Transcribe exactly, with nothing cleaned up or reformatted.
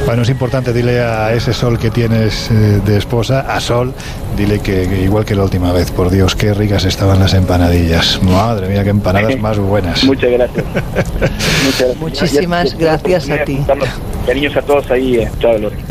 Bueno, es importante, dile a ese Sol que tienes eh, de esposa, a Sol, dile que, que igual que la última vez, por Dios, qué ricas estaban las empanadillas. Madre mía, qué empanadas más buenas. Muchas gracias. Muchas gracias. Muchísimas gracias a ti. Cariños a todos ahí. Chao, Lori.